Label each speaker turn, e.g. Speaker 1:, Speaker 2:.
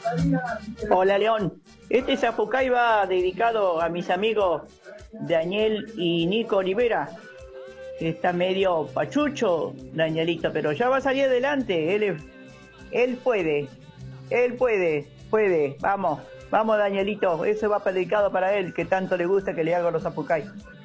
Speaker 1: Hola León, este Zapucay va dedicado a mis amigos Daniel y Nico Olivera, que está medio pachucho, Danielito, pero ya va a salir adelante, él puede, puede, vamos, vamos Danielito, eso va dedicado para él, que tanto le gusta que le haga los Zapucay.